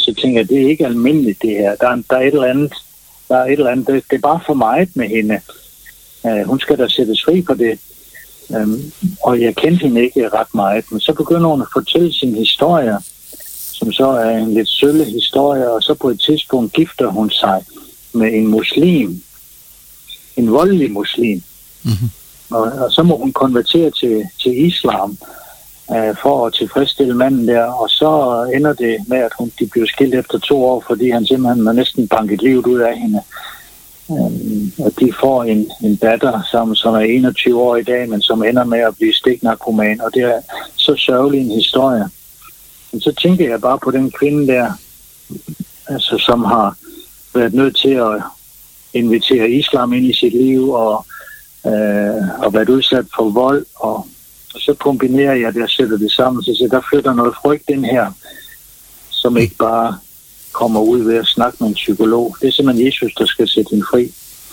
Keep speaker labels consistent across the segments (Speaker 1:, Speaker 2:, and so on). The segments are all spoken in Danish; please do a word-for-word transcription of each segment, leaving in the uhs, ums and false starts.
Speaker 1: så tænker jeg, det er ikke almindeligt det her. Der er, der er et eller andet, der er et eller andet, det, det er bare for meget med hende. Uh, hun skal da sættes fri på det. Um, og jeg kendte hende ikke ret meget, men så begynder hun at fortælle sin historie, som så er en lidt sølle historie, og så på et tidspunkt gifter hun sig med en muslim, en voldelig muslim. Mm-hmm. Og, og så må hun konvertere til, til islam uh, for at tilfredsstille manden der, og så ender det med, at hun, de bliver skilt efter to år, fordi han simpelthen har næsten banket livet ud af hende. Um, og de får en, en datter, som, som er enogtyve år i dag, men som ender med at blive stiknarkoman, og det er så sørgelig en historie. Men så tænker jeg bare på den kvinde der, altså, som har været nødt til at invitere islam ind i sit liv, og, øh, og været udsat for vold, og, og så kombinerer jeg det og sætter det sammen, så der flytter noget frygt ind her, som ikke bare kommer ud ved at snakke med en psykolog. Det er simpelthen Jesus, der skal sætte hende fri.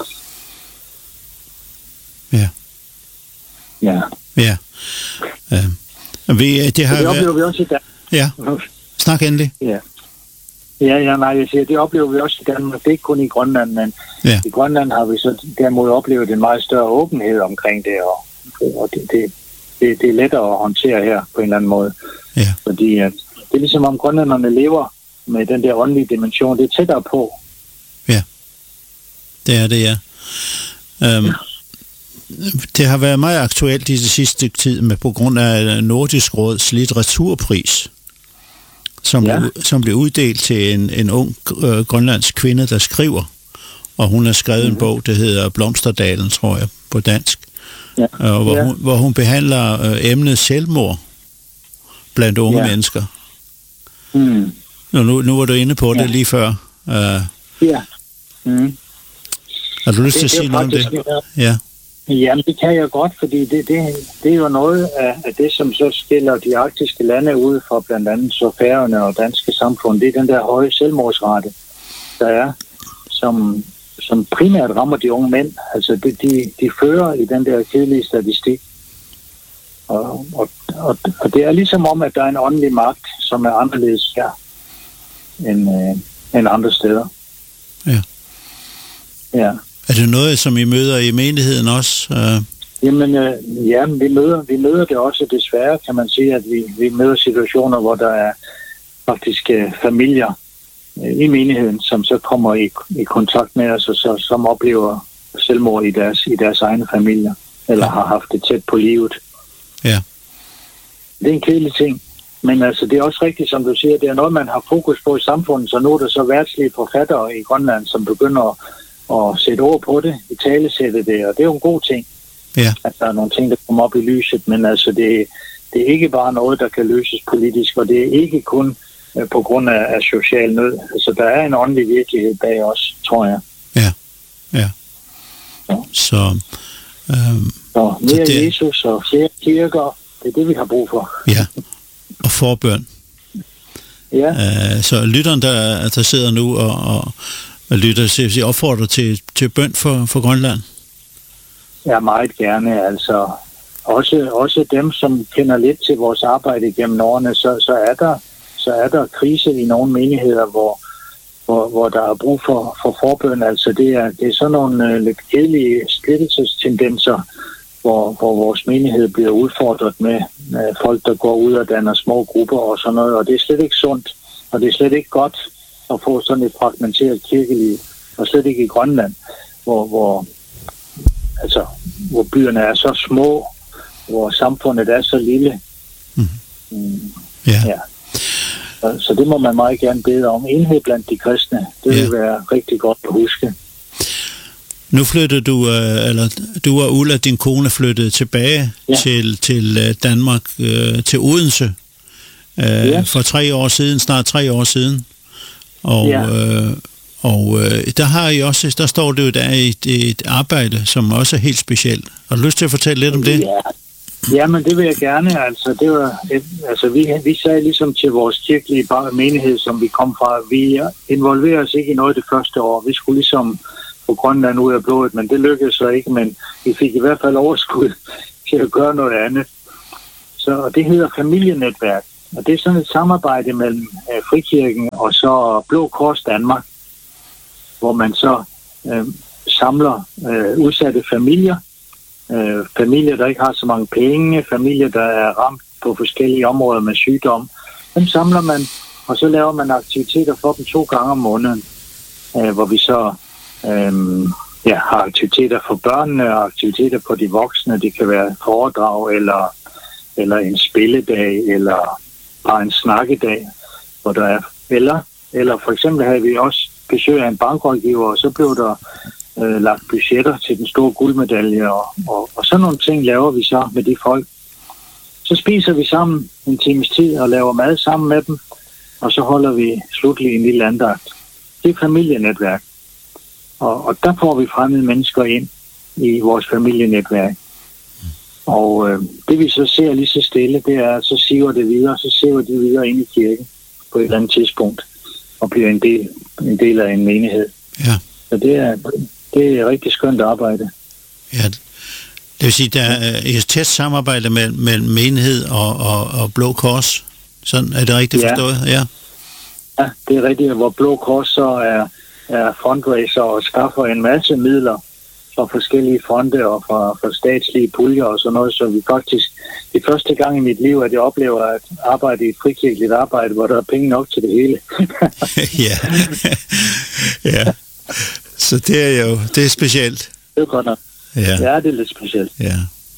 Speaker 2: Ja.
Speaker 1: Ja.
Speaker 2: Ja. Uh, vi, det har
Speaker 1: det oplever været... vi også i Danmark.
Speaker 2: Ja. Snak endelig.
Speaker 1: Ja. Ja, ja, nej, jeg siger, det oplever vi også i Danmark. Det er ikke kun i Grønland, men ja. I Grønland har vi så derimod oplevet en meget større åbenhed omkring det, og, og det, det, det, det er lettere at håndtere her på en eller anden måde.
Speaker 2: Ja.
Speaker 1: Fordi at, det er ligesom om grønlænderne lever med den der åndelige dimension, det er tættere på.
Speaker 2: Ja, det er det, ja. Um, ja. Det har været meget aktuelt i det sidste stykke tid med på grund af Nordisk Råds litteraturpris, som, ja. blev, som blev uddelt til en, en ung øh, grønlandsk kvinde, der skriver, og hun har skrevet mm-hmm. en bog, der hedder Blomsterdalen, tror jeg, på dansk, ja. og hvor, ja. hun, hvor hun behandler øh, emnet selvmord blandt unge ja. mennesker.
Speaker 1: Mm.
Speaker 2: Nu, nu var du inde på det ja. lige før. Uh,
Speaker 1: ja. Mm.
Speaker 2: Har du lyst til at sige noget om det? Ja.
Speaker 1: Jamen, det kan jeg godt, fordi det, det, det er jo noget af, af det, som så skiller de arktiske lande ud fra blandt andet så Færøerne og danske samfund. Det er den der høje selvmordsrate, der er, som, som primært rammer de unge mænd. Altså, de, de, de fører i den der kedelige statistik. Og, og, og, og det er ligesom om, at der er en åndelig magt, som er anderledes her end, øh, end andre steder.
Speaker 2: Ja.
Speaker 1: Ja.
Speaker 2: Er det noget, som I møder i menigheden også? Uh...
Speaker 1: Jamen, øh, ja, vi møder, vi møder det også desværre, kan man sige, at vi, vi møder situationer, hvor der er faktisk øh, familier øh, i menigheden, som så kommer i, i kontakt med os, og så, som oplever selvmord i deres, i deres egne familier, eller ja. har haft det tæt på livet.
Speaker 2: Ja.
Speaker 1: Det er en kedelig ting, men altså, det er også rigtigt, som du siger, det er noget, man har fokus på i samfundet, så nu er der så værtslige forfattere i Grønland, som begynder at og sætte ord på det, i talesætte det, og det er jo en god ting.
Speaker 2: Ja.
Speaker 1: At der er nogle ting, der kommer op i lyset, men altså det, det er ikke bare noget, der kan løses politisk, og det er ikke kun uh, på grund af, af social nød. Altså der er en åndelig virkelighed bag os, tror jeg.
Speaker 2: Ja, ja. ja. Så, øhm,
Speaker 1: så mere
Speaker 2: så det...
Speaker 1: Jesus og flere kirker, det er det, vi har brug for.
Speaker 2: Ja, og forbøn.
Speaker 1: Ja.
Speaker 2: Uh, så lytteren, der, der sidder nu og, og og lytter til, opfordrer til, til bøn for, for Grønland?
Speaker 1: Ja, meget gerne. Altså, også, også dem, som kender lidt til vores arbejde gennem årene, så, så, er der, så er der krise i nogle menigheder, hvor, hvor, hvor der er brug for, for forbøn. Altså, det er, det er sådan nogle uh, lidt kedelige splittelsestendenser, hvor, hvor vores menighed bliver udfordret med uh, folk, der går ud og danner små grupper og sådan noget, og det er slet ikke sundt, og det er slet ikke godt at få sådan et fragmenteret kirkeliv, og slet ikke i Grønland, hvor, hvor, altså, hvor byerne er så små, hvor samfundet er så lille.
Speaker 2: Mm.
Speaker 1: Mm.
Speaker 2: Yeah.
Speaker 1: Ja. Så, så det må man meget gerne bede om. Enhed blandt de kristne, det
Speaker 2: yeah.
Speaker 1: vil være rigtig godt at huske.
Speaker 2: Nu flyttede du, eller du og Ulla, din kone, flyttede tilbage ja. til, til Danmark, til Odense, ja. for tre år siden, snart tre år siden. Og, ja. øh, og øh, der har I også, der står det jo, der er et, et arbejde, som også er helt specielt. Har du lyst til at fortælle lidt om det?
Speaker 1: Ja, ja men det vil jeg gerne. Altså, det var et, altså vi, vi sagde ligesom til vores kirkelige menighed, som vi kom fra, vi involverer os ikke i noget det første år. Vi skulle ligesom få Grønland ud af blodet, men det lykkedes så ikke, men vi fik i hvert fald overskud til at gøre noget andet. Så og det hedder familienetværk. og det er sådan et samarbejde mellem øh, Frikirken og så Blå Kors Danmark, hvor man så øh, samler øh, udsatte familier, øh, familier, der ikke har så mange penge, familier, der er ramt på forskellige områder med sygdom. Dem samler man, og så laver man aktiviteter for dem to gange om måneden, øh, hvor vi så øh, ja, har aktiviteter for børnene og aktiviteter for de voksne. Det kan være foredrag eller, eller en spilledag eller bare en snakkedag, hvor der er eller, eller for eksempel havde vi også besøg af en bankrådgiver, og så blev der øh, lagt budgetter til den store guldmedalje, og, og, og sådan nogle ting laver vi så med de folk. Så spiser vi sammen en times tid og laver mad sammen med dem, og så holder vi slutlig en lille andagt. Det er familienetværk. Og, og der får vi fremmede mennesker ind i vores familienetværk. Og øh, det vi så ser lige så stille, det er, så siver det videre, så siver de videre ind i kirken på et eller andet tidspunkt, og bliver en del, en del af en menighed.
Speaker 2: Ja.
Speaker 1: Så det er, det er rigtig skønt arbejde.
Speaker 2: Ja, det vil sige, der er et tæt samarbejde mellem, mellem menighed og, og, og Blå Kors. Sådan er det rigtigt forstået? Ja. ja.
Speaker 1: Ja, det er rigtigt, hvor Blå Kors så er, er fundraiser og skaffer en masse midler fra forskellige fonde og fra, fra statslige puljer og sådan noget, så vi faktisk, det første gang i mit liv, at jeg oplever at arbejde i et frikirkeligt arbejde, hvor der er penge nok til det hele.
Speaker 2: ja. ja. Så det er jo, det er specielt.
Speaker 1: Det er godt nok.
Speaker 2: Ja,
Speaker 1: ja det er lidt specielt.
Speaker 2: Ja.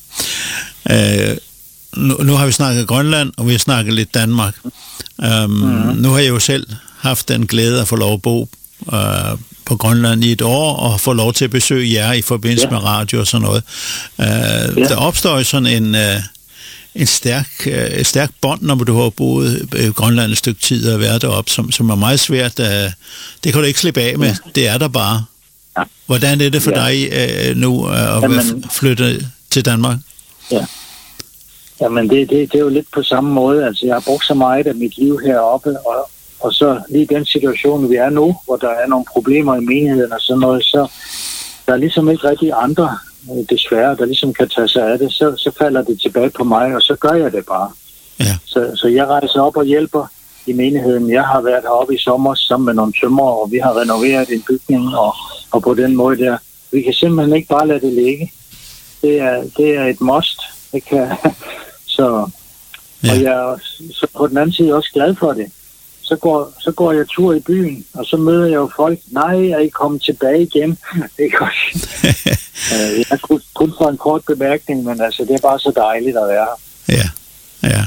Speaker 2: Øh, nu, nu har vi snakket Grønland, og vi har snakket lidt Danmark. Um, mm-hmm. Nu har jeg jo selv haft den glæde at få lov at bo uh, på Grønland i et år, og få lov til at besøge jer i forbindelse ja. med radio og sådan noget. Uh, ja. Der opstår jo sådan en, uh, en stærk, uh, et stærkt bånd, når du har boet i Grønland et stykke tid og været deroppe, som, som er meget svært. Uh, det kan du ikke slippe af med. Ja. Det er der bare. Ja. Hvordan er det for ja. dig uh, nu uh, at Jamen, flytte til Danmark?
Speaker 1: Ja. Jamen, det, det, det er jo lidt på samme måde. Altså, jeg har brugt så meget af mit liv heroppe, og, og så lige den situation, vi er nu, hvor der er nogle problemer i menigheden og sådan noget, så der er ligesom ikke rigtig andre, desværre, der ligesom kan tage sig af det, så, så falder det tilbage på mig, og så gør jeg det bare.
Speaker 2: Ja.
Speaker 1: Så, så jeg rejser op og hjælper i menigheden. Jeg har været heroppe i sommer sammen med nogle tømrere, og vi har renoveret en bygning, og, og på den måde der. Vi kan simpelthen ikke bare lade det ligge. Det er, det er et must. Det kan... Så, ja. Og jeg er så på den anden side også glad for det. Så går, så går jeg tur i byen, og så møder jeg jo folk. Nej, er I kommet tilbage igen? Det er godt. Jeg er kun, kun for en kort bemærkning, men altså, det er bare så dejligt at være her.
Speaker 2: Ja, ja.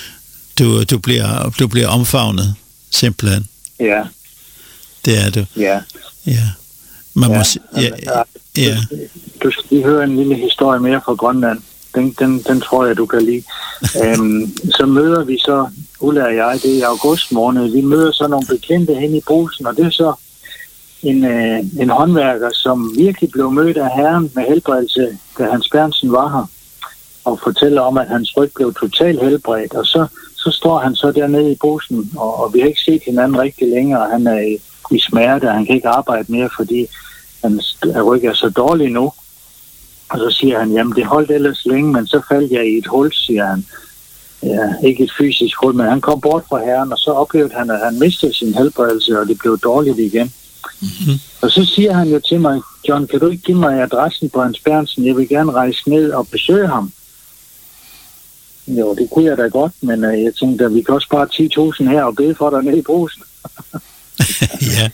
Speaker 2: Du, du, bliver, du bliver omfavnet, simpelthen.
Speaker 1: Ja.
Speaker 2: Det er du.
Speaker 1: Ja.
Speaker 2: Ja. Man
Speaker 1: ja.
Speaker 2: må si- ja, ja. ja.
Speaker 1: Du skal lige høre en lille historie mere fra Grønland. Den, den, den tror jeg, du kan lide. øhm, så møder vi så, Ulla og jeg, det er i august måned, vi møder så nogle bekendte hen i Brugsen, og det er så en, øh, en håndværker, som virkelig blev mødt af Herren med helbredelse, da Hans Bernsen var her, og fortæller om, at hans ryg blev totalt helbredt, og så, så står han så dernede i Brugsen, og, og vi har ikke set hinanden rigtig længere, han er i, i smerte, han kan ikke arbejde mere, fordi hans ryg er så dårlig nu. Og så siger han, jamen det holdt ellers længe, men så faldt jeg i et hul, siger han. Ja, ikke et fysisk hul, men han kom bort fra Herren, og så oplevede han, at han mistede sin helbredelse, og det blev dårligt igen. Mm-hmm. Og så siger han jo til mig, John, kan du ikke give mig adressen på Hans Bernsen? Jeg vil gerne rejse ned og besøge ham. Jo, det kunne jeg da godt, men uh, jeg tænkte, at vi kan også spare ti tusind her og bede for dig ned i Brugsen.
Speaker 2: Ja.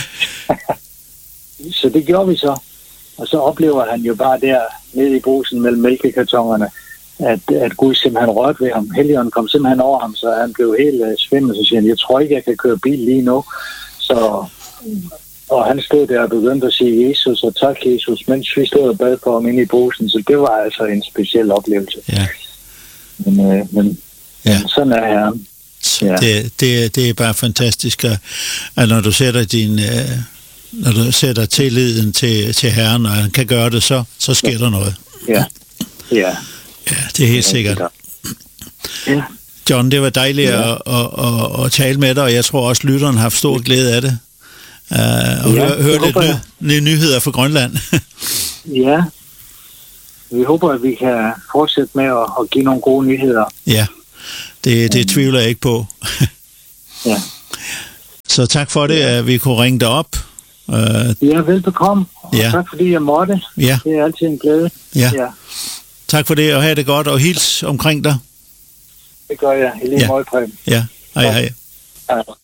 Speaker 1: Så det gjorde vi så. Og så oplever han jo bare der nede i Brugsen mellem mælkekartonerne, at, at Gud simpelthen rørte ved ham. Helligånden kom simpelthen over ham, så han blev helt uh, svimmel. Så siger han, jeg tror ikke, jeg kan køre bil lige nu. Så, og han stod der og begyndte at sige Jesus og tak Jesus, mens vi stod og bad for ham inde i Brugsen. Så det var altså en speciel oplevelse.
Speaker 2: Ja.
Speaker 1: Men, uh, men,
Speaker 2: ja.
Speaker 1: men sådan er Herren.
Speaker 2: Ja. Det, det, det er bare fantastisk, at når du sætter din... Uh... Når du sætter tilliden til, til Herren, og han kan gøre det, så, så sker der noget.
Speaker 1: Ja. Ja.
Speaker 2: Ja, det er helt sikkert.
Speaker 1: Ja.
Speaker 2: John, det var dejligt ja. at, at, at, at tale med dig, og jeg tror også, lytteren har haft stor glæde af det. Uh, og ja, høre, høre lidt ny, nye nyheder fra Grønland.
Speaker 1: Ja. Vi håber, at vi kan fortsætte med at, at give nogle gode nyheder.
Speaker 2: Ja. Det, det tvivler jeg ikke på.
Speaker 1: Ja.
Speaker 2: Så tak for det, at vi kunne ringe dig op. Uh,
Speaker 1: ja, velbekomme. Og
Speaker 2: ja.
Speaker 1: Tak fordi jeg måtte.
Speaker 2: Ja.
Speaker 1: Det er altid en glæde.
Speaker 2: Ja.
Speaker 1: ja.
Speaker 2: Tak for det, og have det godt, og hils omkring dig.
Speaker 1: Det gør jeg i lige
Speaker 2: ja.
Speaker 1: måde, Preben.
Speaker 2: Ja, hej hej.
Speaker 1: Hej.